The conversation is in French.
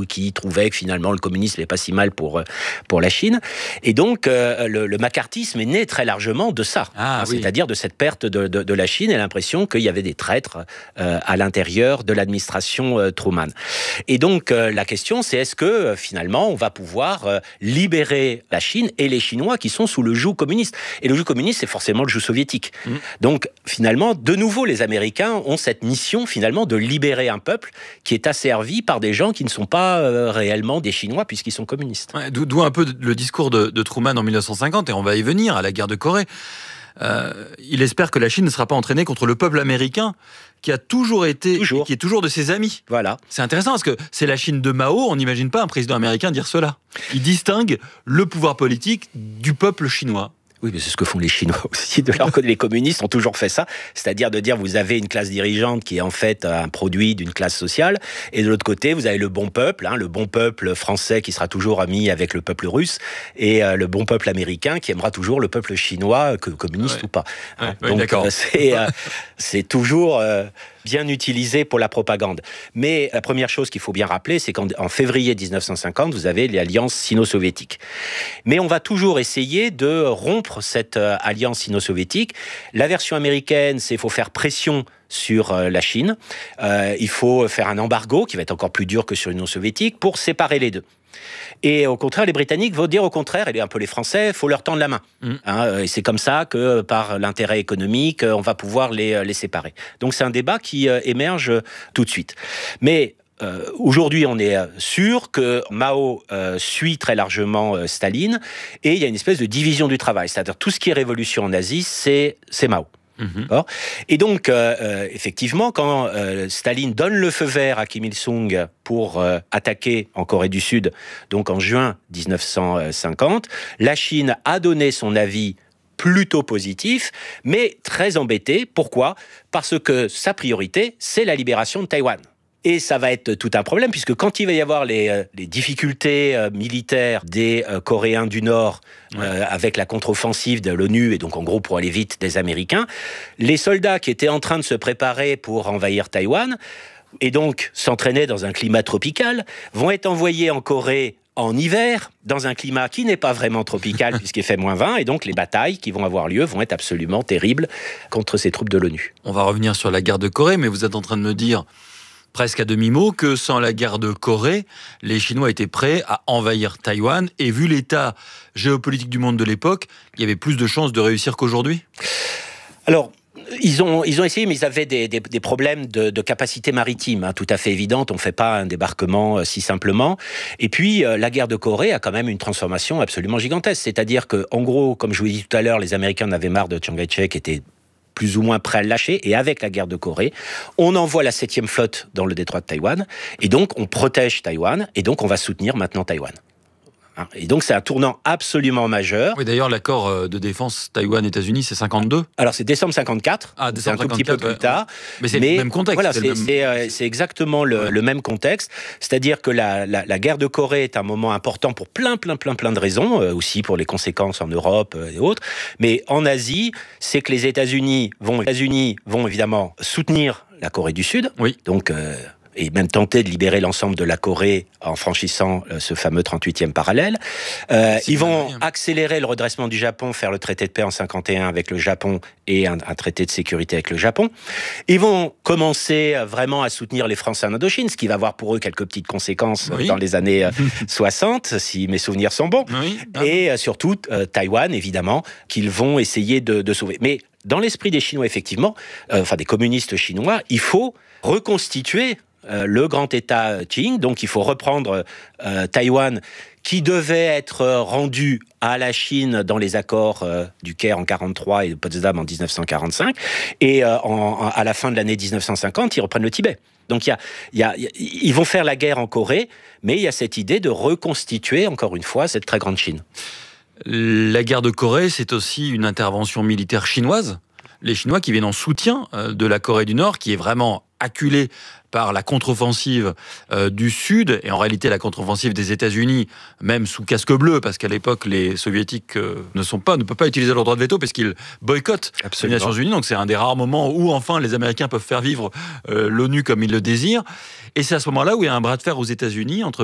qui trouvait que finalement le communisme n'est pas si mal pour la Chine. Et donc, le macartisme est né très largement de ça, c'est-à-dire de cette perte de la Chine et l'impression qu'il y avait des traîtres à l'intérieur de l'administration Truman. Et donc, la question, c'est est-ce que finalement, on va pouvoir libérer la Chine et les Chinois qui sont sous le joug communiste. Et le joug communiste, c'est forcément le joug soviétique. Donc, finalement, de nouveau, les Américains ont cette mission, finalement, de libérer un peuple qui est asservi par des gens qui ne sont pas réellement des Chinois, puisqu'ils sont communistes. Ouais, d'où un peu le discours de Truman en 1950, et on va y venir, à la guerre de Corée. Il espère que la Chine ne sera pas entraînée contre le peuple américain, qui a toujours été, qui est toujours de ses amis. Voilà. C'est intéressant, parce que c'est la Chine de Mao, on n'imagine pas un président américain dire cela. Il distingue le pouvoir politique du peuple chinois. Oui, mais c'est ce que font les Chinois aussi. De leur côté, les communistes ont toujours fait ça, c'est-à-dire de dire vous avez une classe dirigeante qui est en fait un produit d'une classe sociale, et de l'autre côté, vous avez le bon peuple, le bon peuple français qui sera toujours ami avec le peuple russe, et le bon peuple américain qui aimera toujours le peuple chinois, communiste ou pas. Donc, d'accord. C'est toujours bien utilisé pour la propagande. Mais la première chose qu'il faut bien rappeler, c'est qu'en février 1950, vous avez l'alliance sino-soviétique. Mais on va toujours essayer de rompre cette alliance sino-soviétique. La version américaine, c'est qu'il faut faire pression sur la Chine. Il faut faire un embargo, qui va être encore plus dur que sur l'Union soviétique, pour séparer les deux. Et au contraire, les Britanniques vont dire au contraire, et un peu les Français, il faut leur tendre la main. Et c'est comme ça que, par l'intérêt économique, on va pouvoir les séparer. Donc c'est un débat qui émerge tout de suite. Mais aujourd'hui, on est sûr que Mao suit très largement Staline, et il y a une espèce de division du travail. C'est-à-dire tout ce qui est révolution en Asie, c'est Mao. Et donc, effectivement, quand Staline donne le feu vert à Kim Il-sung pour attaquer en Corée du Sud, donc en juin 1950, la Chine a donné son avis plutôt positif, mais très embêté. Pourquoi ? Parce que sa priorité, c'est la libération de Taïwan. Et ça va être tout un problème, puisque quand il va y avoir les difficultés militaires des Coréens du Nord, avec la contre-offensive de l'ONU, et donc en gros pour aller vite des Américains, les soldats qui étaient en train de se préparer pour envahir Taïwan, et donc s'entraîner dans un climat tropical, vont être envoyés en Corée en hiver, dans un climat qui n'est pas vraiment tropical, puisqu'il fait -20, et donc les batailles qui vont avoir lieu vont être absolument terribles contre ces troupes de l'ONU. On va revenir sur la guerre de Corée, mais vous êtes en train de me dire presque à demi-mot que sans la guerre de Corée, les Chinois étaient prêts à envahir Taïwan, et vu l'état géopolitique du monde de l'époque, il y avait plus de chances de réussir qu'aujourd'hui ? Alors, ils ont essayé, mais ils avaient des problèmes de capacité maritime, tout à fait évidente. On ne fait pas un débarquement si simplement. Et puis, la guerre de Corée a quand même une transformation absolument gigantesque. C'est-à-dire que, en gros, comme je vous l'ai dit tout à l'heure, les Américains en avaient marre de Chiang Kai-shek, qui était plus ou moins prêt à le lâcher, et avec la guerre de Corée, on envoie la 7e flotte dans le détroit de Taïwan, et donc on protège Taïwan, et donc on va soutenir maintenant Taïwan. Et donc c'est un tournant absolument majeur. Oui, d'ailleurs, l'accord de défense Taïwan-États-Unis, c'est 52. Alors c'est décembre 54, c'est un tout petit peu plus tard. Mais c'est le même contexte. Voilà, c'est exactement le même contexte. C'est-à-dire que la guerre de Corée est un moment important pour plein de raisons, aussi pour les conséquences en Europe et autres. Mais en Asie, c'est que les États-Unis vont évidemment soutenir la Corée du Sud. Oui. Donc et même tenter de libérer l'ensemble de la Corée en franchissant ce fameux 38e parallèle. Ils vont accélérer le redressement du Japon, faire le traité de paix en 51 avec le Japon et un traité de sécurité avec le Japon. Ils vont commencer vraiment à soutenir les Français en Indochine, ce qui va avoir pour eux quelques petites conséquences dans les années 60, si mes souvenirs sont bons. Et surtout Taïwan, évidemment, qu'ils vont essayer de sauver. Mais dans l'esprit des Chinois, effectivement, des communistes chinois, il faut reconstituer le grand État Qing, donc il faut reprendre Taïwan, qui devait être rendu à la Chine dans les accords du Caire en 43 et de Potsdam en 1945, et à la fin de l'année 1950, ils reprennent le Tibet. Donc ils vont faire la guerre en Corée, mais il y a cette idée de reconstituer, encore une fois, cette très grande Chine. La guerre de Corée, c'est aussi une intervention militaire chinoise. Les Chinois qui viennent en soutien de la Corée du Nord, qui est vraiment acculée par la contre-offensive du Sud, et en réalité la contre-offensive des États-Unis, même sous casque bleu, parce qu'à l'époque, les Soviétiques ne peuvent pas utiliser leur droit de veto, parce qu'ils boycottent les Nations Unies. Donc c'est un des rares moments où, enfin, les Américains peuvent faire vivre l'ONU comme ils le désirent. Et c'est à ce moment-là où il y a un bras de fer aux États-Unis entre